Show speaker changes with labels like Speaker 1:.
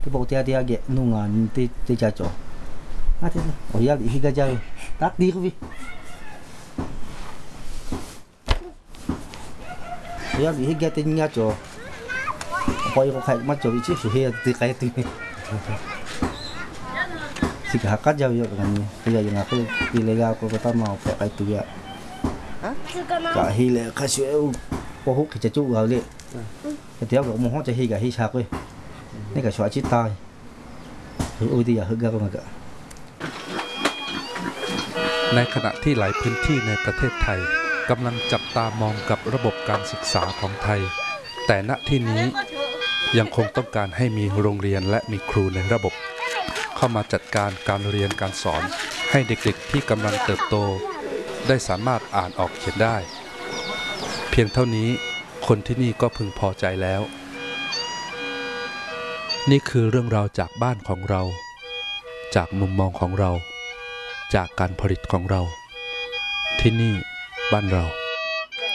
Speaker 1: cái bộ tia tia ghẹ nung ngon tê cha chỗ thế ôi ya đi cái chơi tắt đi không vi ya đi cái tên nhà chỗ coi có khai mắt chỗ bị chết rồi thì cái từ chỉ cả cắt dao vậy còn bây giờ là cái đi lấy gạo có tao màu phải cái từ vậy cả hi lệ khai sữa có hút cái chú vào đi cái theo cái món cho hi cả hi sạc điนี่ก็ชัวชิดตายคืออุ้ยที่อยากฮึกกันมาเกะ
Speaker 2: ในขณะที่หลายพื้นที่ในประเทศไทยกำลังจับตามองกับระบบการศึกษาของไทยแต่ณที่นี้ยังคงต้องการให้มีโรงเรียนและมีครูในระบบเข้ามาจัดการการเรียนการสอนให้เด็กๆที่กำลังเติบโตได้สามารถอ่านออกเขียนได้เพียงเท่านี้คนที่นี่ก็พึงพอใจแล้วนี่คือเรื่องราวจากบ้านของเราจากมุมมองของเราจากการผลิตของเราที่นี่บ้านเรา